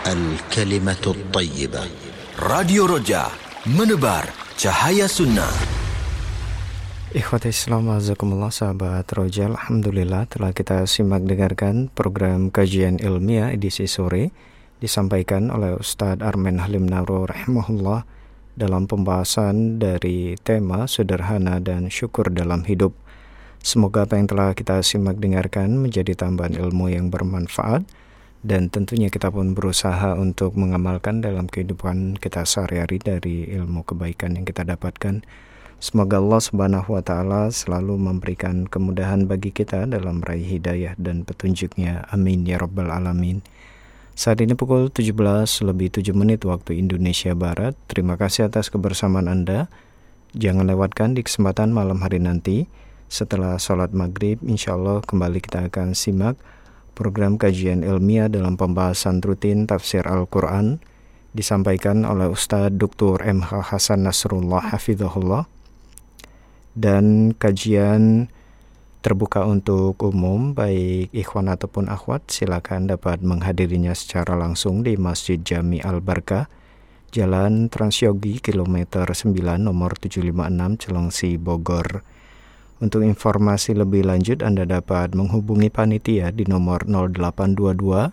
الكلمة الطيبة. Radio Roja, menebar cahaya sunnah. Ikhwati Islam, azakumullah, sahabat Roja. Alhamdulillah telah kita simak dengarkan program kajian ilmiah edisi sore disampaikan oleh Ustadz Armen Halim Naro rahimahullah dalam pembahasan dari tema sederhana dan syukur dalam hidup. Semoga apa yang telah kita simak dengarkan menjadi tambahan ilmu yang bermanfaat, dan tentunya kita pun berusaha untuk mengamalkan dalam kehidupan kita sehari-hari dari ilmu kebaikan yang kita dapatkan. Semoga Allah Subhanahu wa Ta'ala selalu memberikan kemudahan bagi kita dalam meraih hidayah dan petunjuknya. Amin ya Rabbal Alamin. Saat ini pukul 17:07 waktu Indonesia Barat. Terima kasih atas kebersamaan Anda. Jangan lewatkan di kesempatan malam hari nanti setelah sholat maghrib. Insya Allah kembali kita akan simak program kajian ilmiah dalam pembahasan rutin tafsir Al-Quran disampaikan oleh Ustadz Dr. M.H. Hasan Nasrullah Hafizahullah, dan kajian terbuka untuk umum, baik ikhwan ataupun akhwat silakan dapat menghadirinya secara langsung di Masjid Jami Al-Barkah, Jalan Transyogi kilometer 9 nomor 756 Cilengsi, Bogor. Untuk informasi lebih lanjut Anda dapat menghubungi panitia di nomor 0822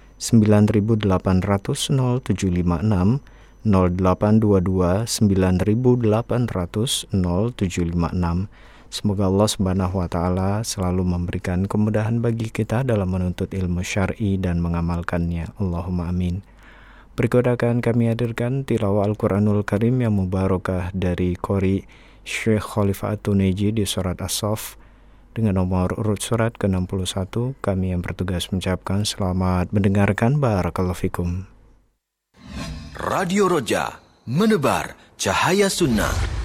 9800 0756, 0822 9800 0756. Semoga Allah Subhanahu wa Ta'ala selalu memberikan kemudahan bagi kita dalam menuntut ilmu syar'i dan mengamalkannya. Allahumma amin. Berikut akan kami hadirkan tilawah Al-Quranul Karim yang mubarakah dari Qori Syekh Khalifah At-Tuneji di surat As-Saff dengan nomor urut surat ke-61. Kami yang bertugas mengucapkan selamat mendengarkan. Barakallahu fikum. Radio Roja, menebar cahaya sunnah.